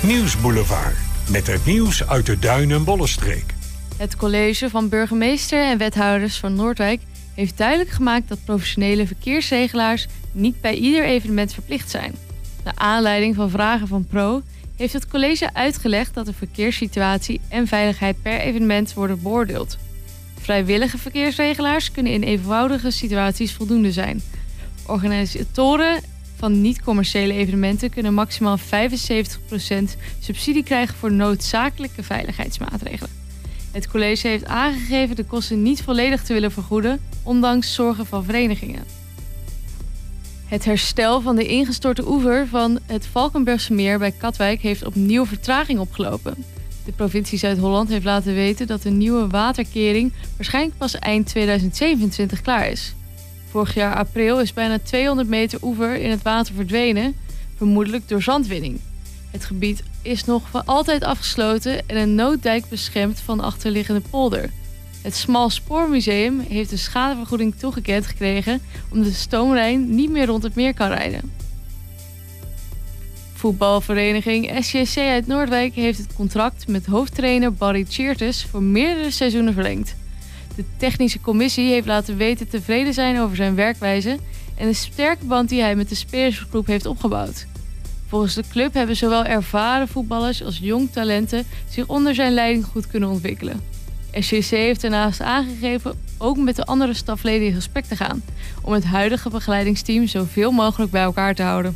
Nieuwsboulevard. Met het nieuws uit de Duin- en Bollenstreek. Het college van burgemeester en wethouders van Noordwijk heeft duidelijk gemaakt dat professionele verkeersregelaars niet bij ieder evenement verplicht zijn. Naar aanleiding van vragen van Pro heeft het college uitgelegd dat de verkeerssituatie en veiligheid per evenement worden beoordeeld. Vrijwillige verkeersregelaars kunnen in eenvoudige situaties voldoende zijn. Organisatoren van niet-commerciële evenementen kunnen maximaal 75% subsidie krijgen voor noodzakelijke veiligheidsmaatregelen. Het college heeft aangegeven de kosten niet volledig te willen vergoeden, ondanks zorgen van verenigingen. Het herstel van de ingestorte oever van het Valkenbergse meer bij Katwijk heeft opnieuw vertraging opgelopen. De provincie Zuid-Holland heeft laten weten dat de nieuwe waterkering waarschijnlijk pas eind 2027 klaar is. Vorig jaar april is bijna 200 meter oever in het water verdwenen, vermoedelijk door zandwinning. Het gebied is nog voor altijd afgesloten en een nooddijk beschermd van de achterliggende polder. Het Smalspoormuseum heeft een schadevergoeding toegekend gekregen omdat de stoomlijn niet meer rond het meer kan rijden. Voetbalvereniging SJC uit Noordwijk heeft het contract met hoofdtrainer Barry Tjeertes voor meerdere seizoenen verlengd. De technische commissie heeft laten weten tevreden zijn over zijn werkwijze en de sterke band die hij met de spelersgroep heeft opgebouwd. Volgens de club hebben zowel ervaren voetballers als jong talenten zich onder zijn leiding goed kunnen ontwikkelen. SJC heeft daarnaast aangegeven ook met de andere stafleden in gesprek te gaan om het huidige begeleidingsteam zoveel mogelijk bij elkaar te houden.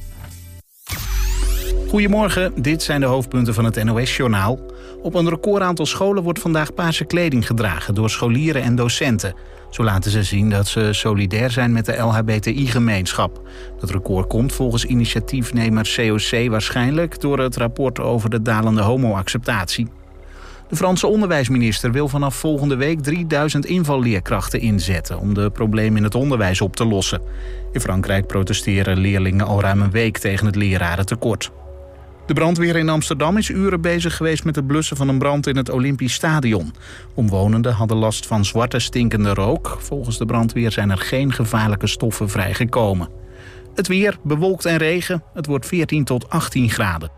Goedemorgen, dit zijn de hoofdpunten van het NOS-journaal. Op een recordaantal scholen wordt vandaag paarse kleding gedragen door scholieren en docenten. Zo laten ze zien dat ze solidair zijn met de LHBTI-gemeenschap. Dat record komt volgens initiatiefnemer COC waarschijnlijk door het rapport over de dalende homo-acceptatie. De Franse onderwijsminister wil vanaf volgende week 3000 invalleerkrachten inzetten om de problemen in het onderwijs op te lossen. In Frankrijk protesteren leerlingen al ruim een week tegen het lerarentekort. De brandweer in Amsterdam is uren bezig geweest met het blussen van een brand in het Olympisch Stadion. Omwonenden hadden last van zwarte stinkende rook. Volgens de brandweer zijn er geen gevaarlijke stoffen vrijgekomen. Het weer, bewolkt en regen. Het wordt 14 tot 18 graden.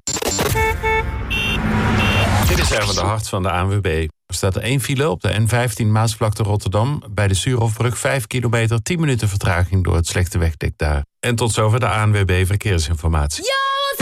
Dit is Erwin de Hart van de ANWB. Er staat er 1 file op de N15 Maasvlakte Rotterdam. Bij de Suurhofbrug 5 kilometer, 10 minuten vertraging door het slechte wegdek daar. En tot zover de ANWB Verkeersinformatie. Ja!